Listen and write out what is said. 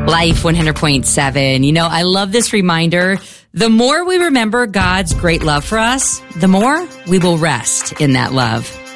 Life 100.7. You know, I love this reminder. The more we remember God's great love for us, the more we will rest in that love.